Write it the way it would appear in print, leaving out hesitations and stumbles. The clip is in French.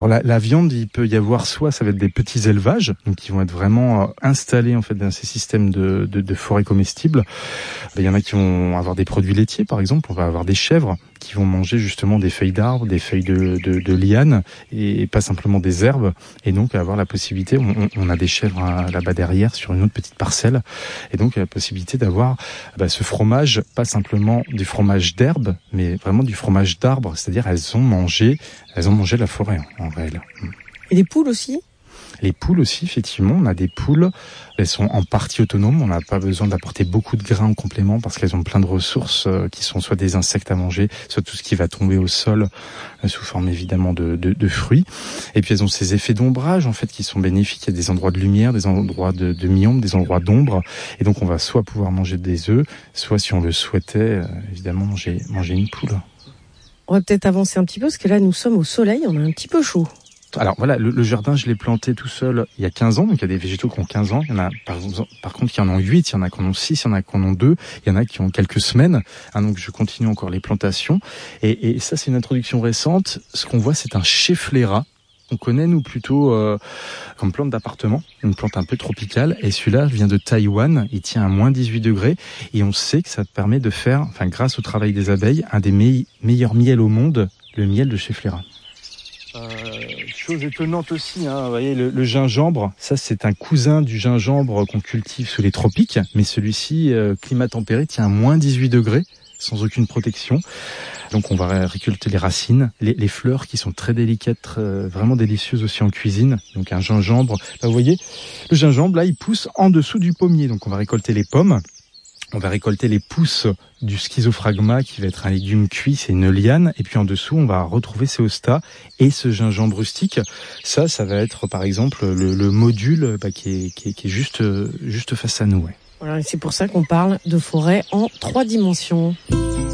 Alors la viande, il peut y avoir soit ça va être des petits élevages, donc qui vont être vraiment installés en fait dans ces systèmes de forêts comestibles. Il y en a qui vont avoir des produits laitiers, par exemple. On va avoir des chèvres qui vont manger justement des feuilles d'arbres, des feuilles de lianes et pas simplement des herbes. Et donc avoir la possibilité, on a des chèvres là-bas derrière sur une autre petite parcelle, et donc la possibilité d'avoir ce fromage, pas simplement du fromage d'herbe, mais vraiment du fromage d'arbre. C'est-à-dire elles ont mangé la forêt en réel. Et des poules aussi ? Les poules aussi, effectivement, on a des poules, elles sont en partie autonomes, on n'a pas besoin d'apporter beaucoup de grains en complément parce qu'elles ont plein de ressources qui sont soit des insectes à manger, soit tout ce qui va tomber au sol sous forme évidemment de fruits. Et puis elles ont ces effets d'ombrage en fait qui sont bénéfiques, il y a des endroits de lumière, des endroits de mi-ombre, des endroits d'ombre, et donc on va soit pouvoir manger des œufs, soit si on le souhaitait, évidemment manger une poule. On va peut-être avancer un petit peu parce que là nous sommes au soleil, on a un petit peu chaud. Alors voilà, le jardin, je l'ai planté tout seul il y a 15 ans, donc il y a des végétaux qui ont 15 ans. Il y en a par contre qui en ont 8, il y en a qui en ont 6, il y en a qui en ont 2, il y en a qui ont quelques semaines. Donc je continue encore les plantations. Et ça, c'est une introduction récente. Ce qu'on voit, c'est un cheflera. On connaît, nous, plutôt comme plante d'appartement, une plante un peu tropicale. Et celui-là vient de Taïwan, il tient à moins 18 degrés. Et on sait que ça permet de faire, grâce au travail des abeilles, un des meilleurs miels au monde, le miel de cheflera. Chose étonnante aussi, vous voyez, le gingembre, ça c'est un cousin du gingembre qu'on cultive sous les tropiques, mais celui-ci, climat tempéré, tient à moins 18 degrés, sans aucune protection. Donc on va récolter les racines, les fleurs qui sont très délicates, vraiment délicieuses aussi en cuisine. Donc un gingembre, là vous voyez, le gingembre là il pousse en dessous du pommier, donc on va récolter les pommes. On va récolter les pousses du schizophragma qui va être un légume cuit, c'est une liane. Et puis en dessous, on va retrouver ces hostas et ce gingembre rustique. Ça va être par exemple le module qui est juste face à nous. Ouais. Voilà, et c'est pour ça qu'on parle de forêt en 3 dimensions.